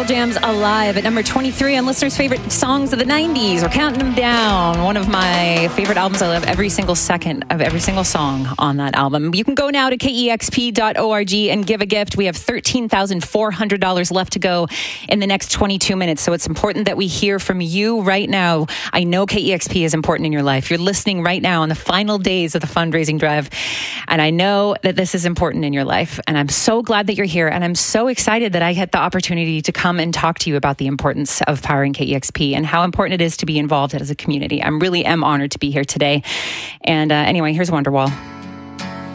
Pearl Jam's Alive at number 23 on listeners' favorite songs of the 90s. We're counting them down. One of my favorite albums. I love every single second of every single song on that album. You can go now to kexp.org and give a gift. We have $13,400 left to go in the next 22 minutes. So it's important that we hear from you right now. I know KEXP is important in your life. You're listening right now on the final days of the fundraising drive. And I know that this is important in your life. And I'm so glad that you're here. And I'm so excited that I had the opportunity to come and talk to you about the importance of powering KEXP and how important it is to be involved as a community. I really am honored to be here today. And anyway, here's Wonderwall.